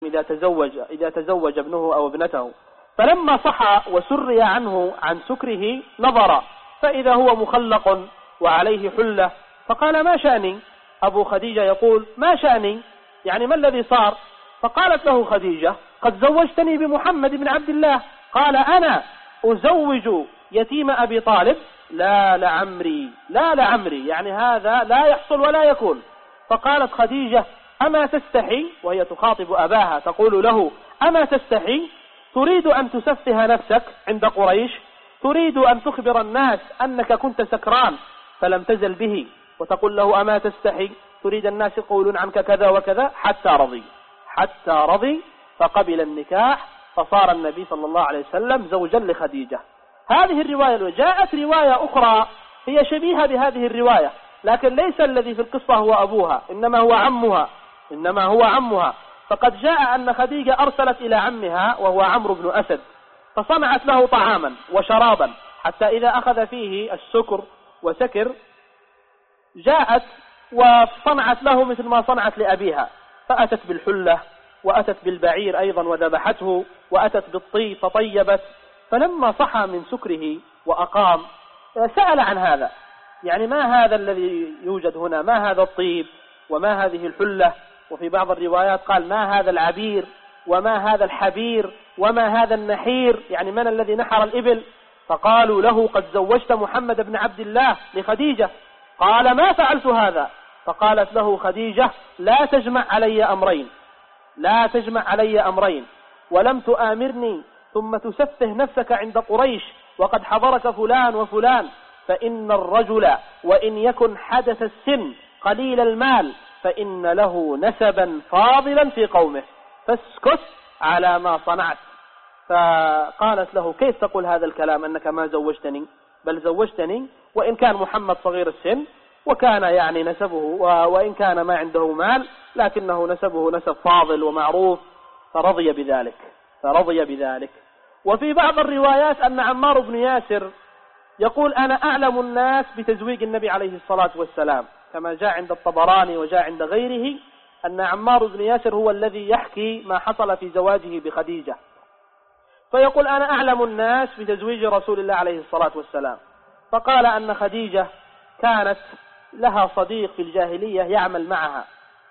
إذا تزوج ابنه أو ابنته. فلما صحى وسري عنه عن سكره نظر فإذا هو مخلق وعليه حلة، فقال: ما شأني؟ أبو خديجة يقول: ما شأني؟ يعني ما الذي صار؟ فقالت له خديجة: قد زوجتني بمحمد بن عبد الله. قال: أنا أزوج يتيم أبي طالب؟ لا لعمري، لا لعمري، يعني هذا لا يحصل ولا يكون. فقالت خديجة: أما تستحي؟ وهي تخاطب أباها تقول له: أما تستحي؟ تريد أن تسفه نفسك عند قريش؟ تريد أن تخبر الناس أنك كنت سكران فلم تزل به، وتقول له: أما تستحي؟ تريد الناس يقولون عنك كذا وكذا. حتى رضي فقبل النكاح، فصار النبي صلى الله عليه وسلم زوجا لخديجة. هذه الرواية. جاءت رواية أخرى هي شبيهة بهذه الرواية، لكن ليس الذي في القصة هو أبوها، إنما هو عمها. فقد جاء أن خديجة أرسلت إلى عمها وهو عمرو بن أسد، فصنعت له طعاما وشرابا، حتى إذا أخذ فيه السكر وسكر جاءت وصنعت له مثل ما صنعت لأبيها، فأتت بالحلة وأتت بالبعير أيضا وذبحته، وأتت بالطيب فطيبت. فلما صحى من سكره وأقام سأل عن هذا، يعني ما هذا الذي يوجد هنا؟ ما هذا الطيب وما هذه الحلة؟ وفي بعض الروايات قال: ما هذا العبير وما هذا الحبير وما هذا النحير، يعني من الذي نحر الإبل؟ فقالوا له: قد زوجت محمد بن عبد الله لخديجة. قال: ما فعلت هذا. فقالت له خديجة: لا تجمع علي أمرين، ولم تآمرني ثم تسفه نفسك عند قريش وقد حضرك فلان وفلان. فإن الرجل وإن يكن حدث السن قليل المال فإن له نسبا فاضلا في قومه، فاسكت على ما صنعت. فقالت له: كيف تقول هذا الكلام أنك ما زوجتني؟ بل زوجتني، وإن كان محمد صغير السن وكان يعني نسبه وإن كان ما عنده مال لكنه نسبه نسب فاضل ومعروف. فرضي بذلك. وفي بعض الروايات أن عمار بن ياسر يقول: أنا أعلم الناس بتزويج النبي عليه الصلاة والسلام، كما جاء عند الطبراني وجاء عند غيره أن عمار بن ياسر هو الذي يحكي ما حصل في زواجه بخديجة، فيقول: أنا أعلم الناس بتزويج رسول الله عليه الصلاة والسلام. فقال أن خديجة كانت لها صديق في الجاهلية يعمل معها،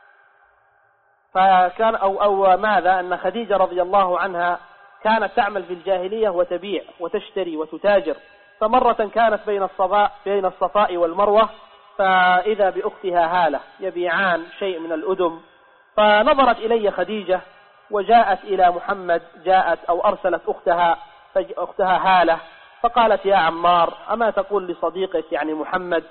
فكان أو ماذا أن خديجة رضي الله عنها كانت تعمل في الجاهلية وتبيع وتشتري وتتاجر. فمرة كانت بين الصفاء والمروة، فإذا بأختها هالة يبيعان شيء من الأدم، فنظرت إلي خديجة وجاءت إلى محمد، أرسلت أختها هالة، فقالت: يا عمار، أما تقول لصديقك يعني محمد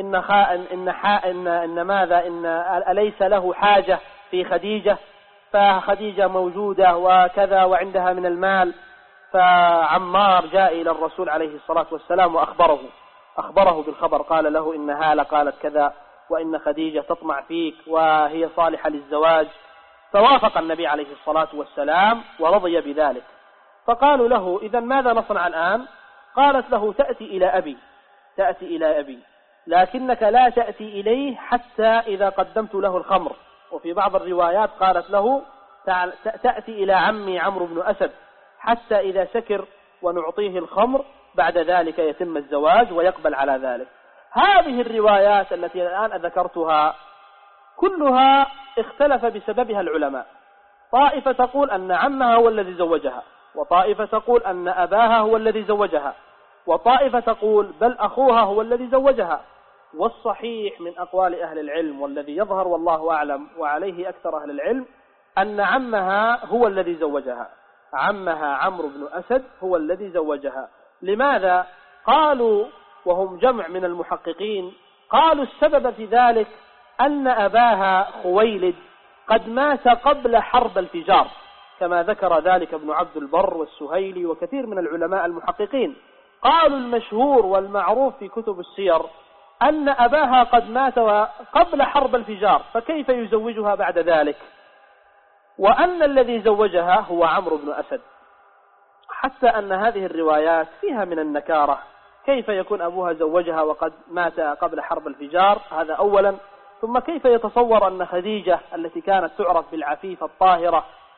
أليس له حاجة في خديجة؟ فخديجة موجودة وكذا وعندها من المال. فعمار جاء إلى الرسول عليه الصلاة والسلام وأخبره بالخبر، قال له: إن هالة قالت كذا، وإن خديجة تطمع فيك وهي صالحة للزواج. فوافق النبي عليه الصلاة والسلام ورضي بذلك. فقالوا له: إذن ماذا نصنع الآن؟ قالت له: تأتي إلى أبي، لكنك لا تأتي إليه حتى إذا قدمت له الخمر. وفي بعض الروايات قالت له: تأتي إلى عمي عمرو بن أسد حتى إذا سكر ونعطيه الخمر، بعد ذلك يتم الزواج ويقبل على ذلك. هذه الروايات التي الآن ذكرتها كلها اختلف بسببها العلماء. طائفة تقول أن عمها هو الذي زوجها، وطائفة تقول أن أباها هو الذي زوجها، وطائفة تقول بل أخوها هو الذي زوجها. والصحيح من أقوال أهل العلم والذي يظهر والله أعلم وعليه أكثر أهل العلم أن عمها هو الذي زوجها، عمها عمرو بن أسد هو الذي زوجها. لماذا؟ قالوا وهم جمع من المحققين، قالوا السبب في ذلك أن أباها خويلد قد مات قبل حرب الفجار، كما ذكر ذلك ابن عبد البر والسهيلي وكثير من العلماء المحققين. قالوا المشهور والمعروف في كتب السير أن أباها قد مات قبل حرب الفجار، فكيف يزوجها بعد ذلك؟ وأن الذي زوجها هو عمرو بن أسد، حتى أن هذه الروايات فيها من النكارة. كيف يكون أبوها زوجها وقد مات قبل حرب الفجار؟ هذا أولا. ثم كيف يتصور أن خديجة التي كانت تعرف بالعفيفة الطاهرة